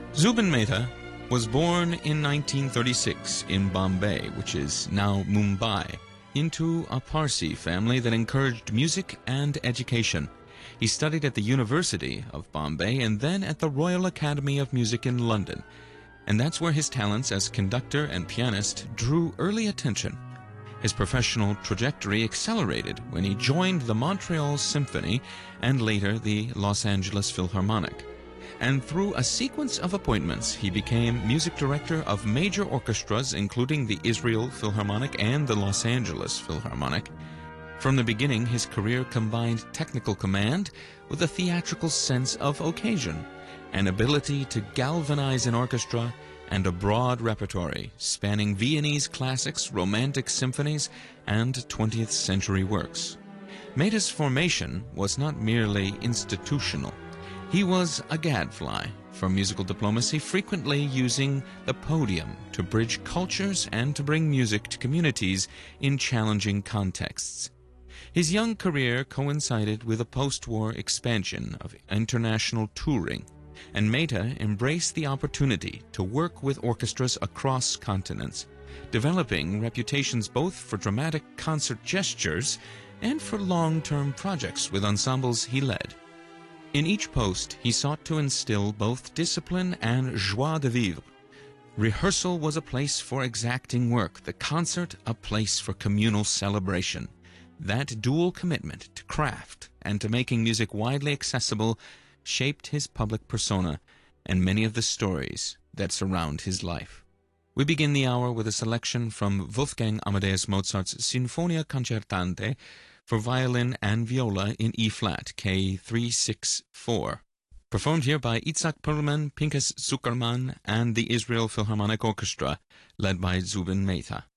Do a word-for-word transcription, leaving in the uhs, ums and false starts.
Zubin Mehta was born in nineteen thirty-six in Bombay, which is now Mumbai, into a Parsi family that encouraged music and education. He studied at the University of Bombay and then at the Royal Academy of Music in London. And that's where his talents as conductor and pianist drew early attention. His professional trajectory accelerated when he joined the Montreal Symphony and later the Los Angeles Philharmonic. And through a sequence of appointments, he became music director of major orchestras, including the Israel Philharmonic and the Los Angeles Philharmonic. From the beginning, his career combined technical command with a theatrical sense of occasion, an ability to galvanize an orchestra, and a broad repertoire spanning Viennese classics, romantic symphonies, and twentieth century works. Mehta's formation was not merely institutional. He was a gadfly for musical diplomacy, frequently using the podium to bridge cultures and to bring music to communities in challenging contexts. His young career coincided with a post-war expansion of international touring, and Mehta embraced the opportunity to work with orchestras across continents, developing reputations both for dramatic concert gestures and for long-term projects with ensembles he led. In each post, he sought to instill both discipline and joie de vivre. Rehearsal was a place for exacting work, the concert a place for communal celebration. That dual commitment to craft and to making music widely accessible shaped his public persona and many of the stories that surround his life. We begin the hour with a selection from Wolfgang Amadeus Mozart's Sinfonia Concertante for violin and viola in E-flat, K three sixty-four. Performed here by Itzhak Perlman, Pinchas Zuckerman, and the Israel Philharmonic Orchestra, led by Zubin Mehta.